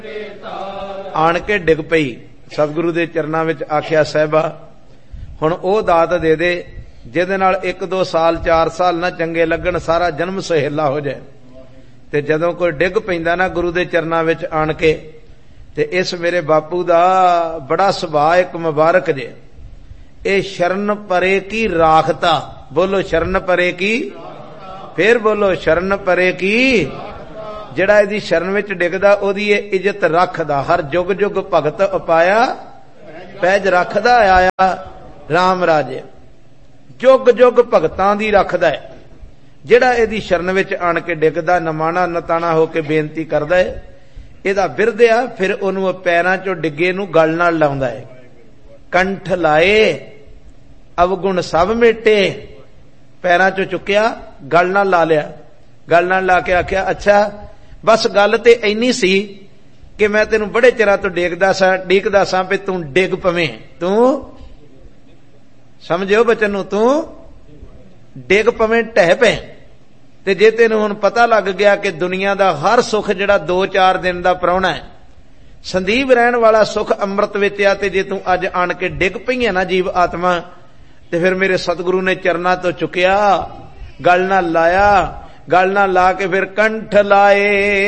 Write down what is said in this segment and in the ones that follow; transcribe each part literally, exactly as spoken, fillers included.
आण के डिग पई। सतगुरु दे चरनां विच आख्या साहिबा हुण ओ दात दे दे जिहदे नाल एक दो साल चार साल ना चंगे लगन, सारा जन्म सहेला हो जाए। ते जदों कोई डिग पैंदा ना गुरु दे चरनां विच आण के, ते इस मेरे बापू दा बड़ा सुभाअ एक मुबारक जे। ए शरण परे की राखता, बोलो शरण परे की, फिर बोलो शरण परे की। जिहड़ा इहदी शरण विच डिगदा ओदी इज्जत रखदा, हर जुग जुग भगत उपाया पैज रखदा आया राम राजे। जुग जुग भगतां दी रखदा है। जिहड़ा इहदी शरण विच आण के डिगदा, नमाणा नताणा हो के बेनती करदा है, इहदा बिरद आ, फिर ओनू पैरां चों डिगे नू गल नाल लाउंदा है। कंठ लाए अवगुण सब मेटे, पैरां चों चुक्या गल नाल ला लिया। गल नाल ला के आख्या अच्छा बस गल ते इन्नी सी कि मैं तेनू बड़े चिरां तो डेगदा सा डीकदा सा भी तू डिग पवें। तू समझियो बचन नू, तू डिग पवें, ढह पे। ते जे तेनू हुण पता लग गया कि दुनिया दा हर सुख जिहड़ा दो चार दिन दा प्राहुणा है, संदीप रहण वाला सुख अमृत विच आ, ते जे तू अज आण के डिग पई है ना जीव आत्मा, ते फिर मेरे सतगुरु ने चरना तो चुकिया, गल ना लाया, गल ना ला के फिर कंठ लाए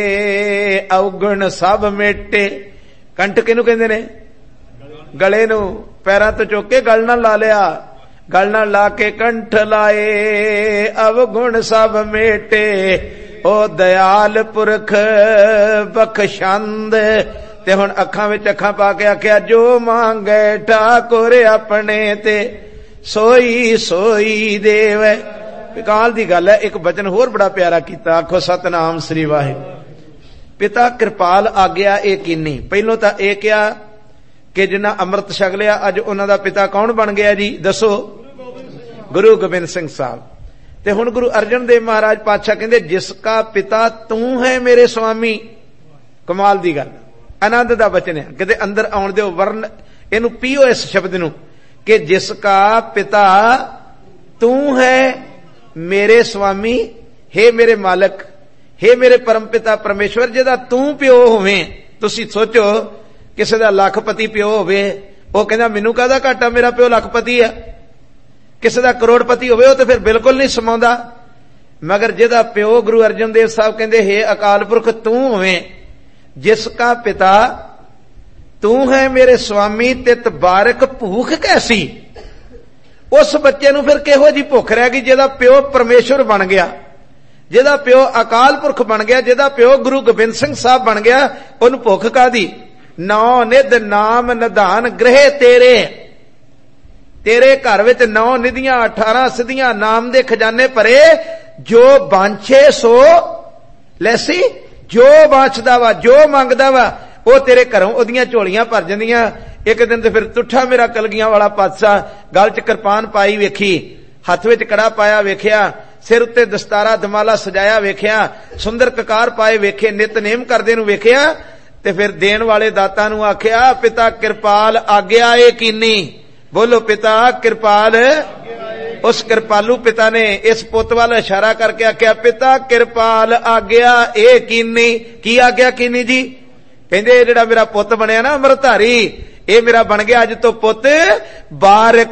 अवगुण सब मेटे। कंठ किनू कहंदे ने? गले नू। पैरां तो चुक के गल ना ला लिया, गल ना ला के कंठ लाए अवगुण सब मेटे। ओ दयाल पुरख बख्शंद। ते हुण अखां विच अखां पा के आख्या जो मांगे ठाकुर अपने ते सोई सोई देव। काल दी गल है। एक बचन होर बड़ा प्यारा कीता, आखो सतनाम श्री वाहिगुरू। पिता कृपाल आग्या ए कीनी। पहलों तां ए कहा कि जिन्हां अमृत छक लिया अज उन्हां दा पिता कौन बन गया जी? दसो। गुरु गोबिंद सिंह साहब। ते हुण गुरु अर्जन देव महाराज पातशाह कहंदे जिसका पिता तू है मेरे स्वामी। कमाल दी गल, आनंद दा बचन है। किते अंदर आउण दिओ, वर्ण इहनू पीओ इस शब्द नू कि जिसका पिता तू है मेरे स्वामी, हे मेरे मालक, हे मेरे परम पिता परमेश्वर। जिहदा तू प्यो होवें, तुसीं सोचो किसी दा लखपति प्यो होवे, वो कहंदा मैनू काहदा घाटा, मेरा प्यो लखपति है। किसी दा करोड़पति होवे वो तो फिर बिल्कुल नहीं समाउंदा। मगर जिहदा प्यो गुरु अर्जन देव साहब कहंदे हे अकाल पुरख तू होवें, जिसका पिता तू है मेरे स्वामी, तित बारक भूख कैसी। उस बच्चे नू फिर किहो जी भुख रह गई जिहदा प्यो परमेश्वर बन गया, जिहदा प्यो अकाल पुरख बन गया, जिहदा प्यो गुरु गोबिंद सिंह साहब बन गया। उन्हें भुख कादी? नौ निध नाम निधान गृह तेरे। तेरे घर विच नौ निधियां अठारह सिद्धियां नाम दे खजाने भरे। जो बांछे सो लैसी, जो बांछदा वा जो मंगदा वा वो तेरे घरों ओदियां झोलियां भर जांदियां। एक दिन तो फिर तुठा मेरा कलगियां वाला पातशाह, गल च कृपान पाई वेखी, हथ विच कड़ा पाया वेख्या, सिर उत्ते दस्तारा दमाला सजाया वेख्या, सुंदर ककार पाए वेखे, नितनेम करदे नूं वेख्या। ते फिर देण वाले दाता नूं आख्या पिता कृपाल आग्या ए कीनी। बोलो पिता कृपाल। उस कृपालू पिता ने इस पुत वाल इशारा करके आख्या पिता कृपाल आग्या ए कीनी। की आग्या कीनी जी? कहंदे जिहड़ा मेरा पुत बनया ना अमृतधारी, ये मेरा बन गया अज तो पुत बारक